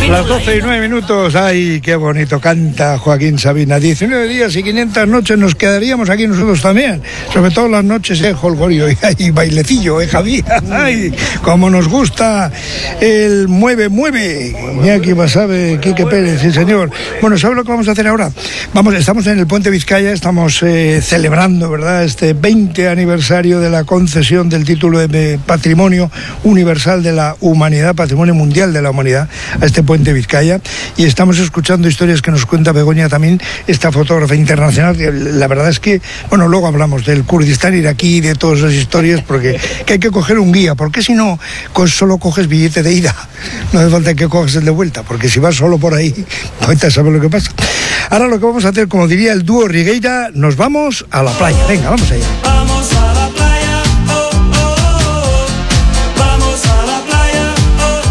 Las 12:09. Ay, qué bonito canta Joaquín Sabina. 19 días y 500 noches nos quedaríamos aquí nosotros también. Sobre todo las noches, jolgorio y bailecillo, Javi. Ay, como nos gusta el mueve. Iñaki Basabe, Quique Pérez, sí señor. Bueno, ¿sabes lo que vamos a hacer ahora? Estamos en el Puente Vizcaya, estamos celebrando, ¿verdad?, este 20 aniversario de la concesión del título de Patrimonio Universal de la Humanidad, Patrimonio Mundial de la Humanidad, a este Puente Vizcaya, y estamos escuchando historias que nos cuenta Begoña también, esta fotógrafa internacional. La verdad es que, bueno, luego hablamos del Kurdistán iraquí y de todas esas historias, porque que hay que coger un guía, porque si no, solo coges billete de ida, no hace falta que coges el de vuelta, porque si vas solo por ahí, pues ya sabes lo que pasa. Ahora lo que vamos a hacer, como diría el dúo Rigueira, nos vamos a la playa. Venga, vamos allá. Vamos a la playa, oh, oh, oh. Vamos a la playa, oh,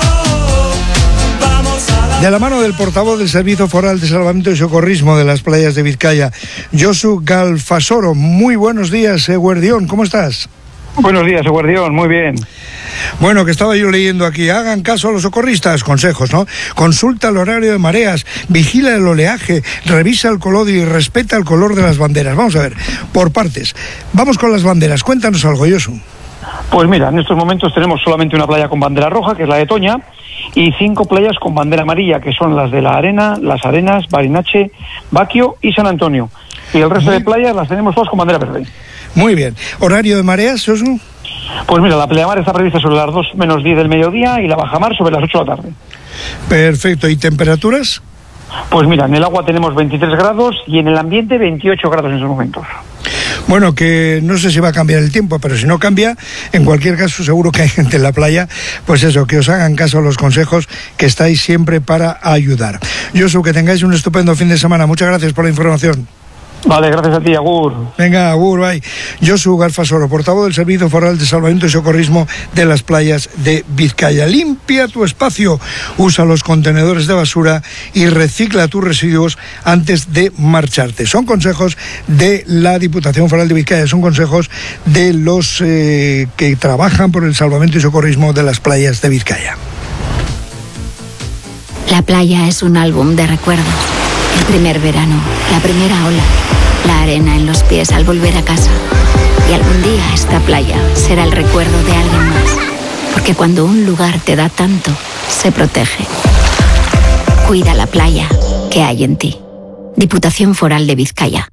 oh, oh. Vamos a la... De la mano del portavoz del Servicio Foral de Salvamento y Socorrismo de las playas de Vizcaya, Josu Galfasoro. Muy buenos días, Guardión, ¿cómo estás? Buenos días, Guardión, muy bien. Bueno, que estaba yo leyendo aquí, hagan caso a los socorristas, consejos, ¿no? Consulta el horario de mareas, vigila el oleaje, revisa el color y respeta el color de las banderas. Vamos a ver, por partes. Vamos con las banderas, cuéntanos algo, Josu. Pues mira, en estos momentos tenemos solamente una playa con bandera roja, que es la de Toña, y 5 playas con bandera amarilla, que son las de La Arena, Las Arenas, Barinache, Baquio y San Antonio. Y el resto de playas las tenemos todas con bandera verde. Muy bien. ¿Horario de mareas, Josu? Pues mira, la pleamar está prevista sobre las 2 menos 10 del mediodía y la bajamar sobre las 8 de la tarde. Perfecto. ¿Y temperaturas? Pues mira, en el agua tenemos 23 grados y en el ambiente 28 grados en esos momentos. Bueno, que no sé si va a cambiar el tiempo, pero si no cambia, en cualquier caso seguro que hay gente en la playa, pues eso, que os hagan caso a los consejos, que estáis siempre para ayudar. Josu, que tengáis un estupendo fin de semana. Muchas gracias por la información. Vale, gracias a ti, agur. Venga, agur, bye. Josu Galfasoro, portavoz del Servicio Foral de Salvamento y Socorrismo de las playas de Vizcaya. Limpia tu espacio, usa los contenedores de basura y recicla tus residuos antes de marcharte. Son consejos de la Diputación Foral de Vizcaya, son consejos de los que trabajan por el salvamento y socorrismo de las playas de Vizcaya. La playa es un álbum de recuerdos. El primer verano, la primera ola, la arena en los pies al volver a casa. Y algún día esta playa será el recuerdo de alguien más. Porque cuando un lugar te da tanto, se protege. Cuida la playa que hay en ti. Diputación Foral de Vizcaya.